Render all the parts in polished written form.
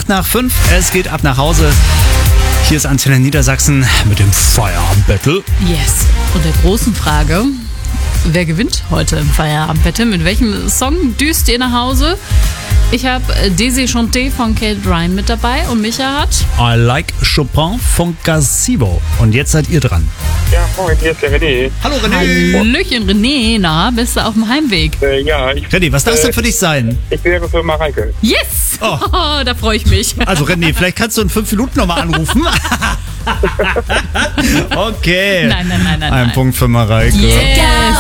8:05. Es geht ab nach Hause. Hier ist Antenne Niedersachsen mit dem Feierabend-Battle. Yes. Und der großen Frage, wer gewinnt heute im Feierabend-Battle? Mit welchem Song düst ihr nach Hause? Ich habe Désenchanté von Kate Ryan mit dabei und Micha hat I Like Chopin von Gazebo. Und jetzt seid ihr dran. Ja, moin, hier ist der René. Hallo René. Hallöchen René. Na, bist du auf dem Heimweg? René, was darf es denn für dich sein? Ich wäre für Mareike. Yes! Oh. Oh, da freue ich mich. Also René, vielleicht kannst du in 5 Minuten nochmal anrufen. Okay. Nein. Ein Punkt für Mareike. Yes!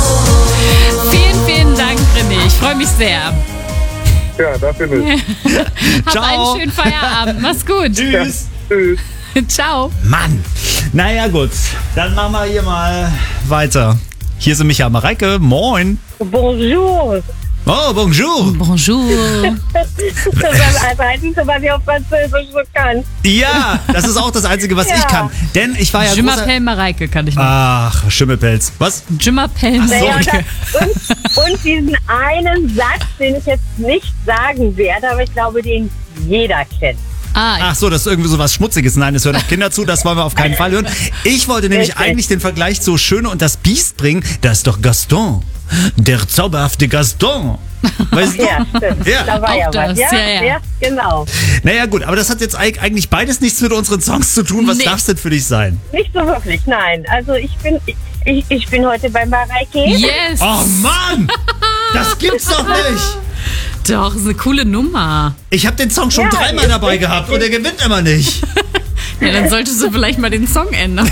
Vielen Dank, René. Ich freue mich sehr. Ja, dafür nicht. Hab Ciao. einen schönen Feierabend. Mach's gut. Tschüss. Tschüss. Ciao. Mann. Naja gut, dann machen wir hier mal weiter. Hier sind Micha und Mareike. Moin. Bonjour. Oh, bonjour. Bonjour. Das ist das Einzige, was ich auf Französisch so kann. Ja, das ist auch das Einzige, was Ja. ich kann. Denn ich war ja Je großer... m'appelle Mareike kann ich noch. Ach, Schimmelpelz. Was? Je m'appelle Naja, Mareike. und diesen einen Satz, den ich jetzt nicht sagen werde, aber ich glaube, den jeder kennt. Ach so, das ist irgendwie so was Schmutziges. Nein, es hören auch Kinder zu, das wollen wir auf keinen Fall hören. Ich wollte nämlich Richtig. eigentlich den Vergleich zu Schöne und das Biest bringen. Da ist doch Gaston. Der zauberhafte Gaston. Weißt du? Ja, stimmt. Ja. Da war Auch ja das, was. ja. Genau. Naja gut, aber das hat jetzt eigentlich beides nichts mit unseren Songs zu tun. Was Nee. darf es denn für dich sein? Nicht so wirklich, nein. Also ich bin heute bei Mareike. Yes. Oh Mann! Das gibt's doch nicht! Doch, ist eine coole Nummer. Ich habe den Song schon Ja, dreimal ist dabei richtig. gehabt und er gewinnt immer nicht. Ja, dann solltest du vielleicht mal den Song ändern.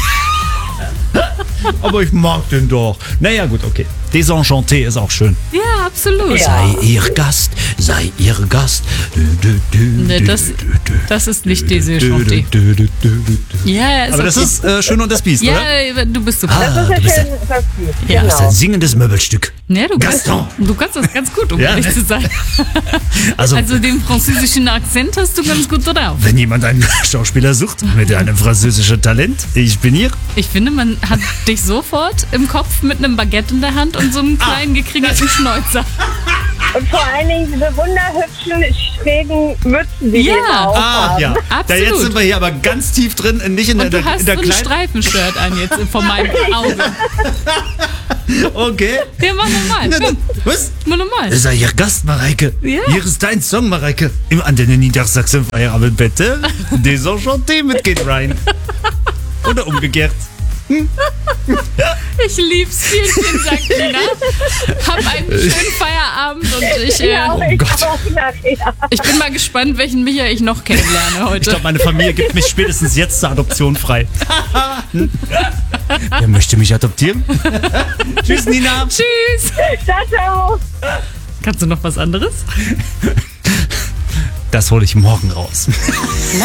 Aber ich mag den doch. Naja gut, okay. Désenchanté ist auch schön. Ja, absolut. Ja. Sei ihr Gast, sei ihr Gast. Ne, das ist nicht Désenchanté. Ja, ist Aber das okay. ist Schön und das Biest, oder? Ja, du bist super. Ah, Das du bist ist schön, das Ja. Das ist genau. ein singendes Möbelstück. Ja, du kannst Gaston. das ganz gut, um Ja, ehrlich ne? zu sein. Also, Also den französischen Akzent hast du ganz gut drauf. wenn jemand einen Schauspieler sucht mit einem französischen Talent, ich bin hier. Ich finde, man hat dich sofort im Kopf mit einem Baguette in der Hand und so einem kleinen gekringelten Schnäuzer. Und vor allen Dingen diese wunderhübschen, schrägen Mützen, die Ja. die immer aufhaben. Ja. Absolut. Da jetzt sind wir hier aber ganz tief drin, nicht in Und der, du hast in so der ein kleinen... Streifenshirt an jetzt von meinem Auge. Okay. Ja, mach normal. Komm, Was? mach normal. Sei ihr Gast, Mareike. Ja. Hier ist dein Song, Mareike. Im Antenne Niedersachsen Feierabend Battle. Désenchanté mit Kate Ryan. Oder umgekehrt. Ich lieb's. Vielen Dank, Nina. Hab einen schönen Feierabend und Ja, ich Gott. auch nachher. ich bin mal gespannt, welchen Micha ich noch kennenlerne Ich heute. glaube, meine Familie gibt mich spätestens jetzt zur Adoption frei. Wer möchte mich adoptieren? Tschüss, Nina. Tschüss. Ciao. Kannst du noch was anderes? Das hole ich morgen raus.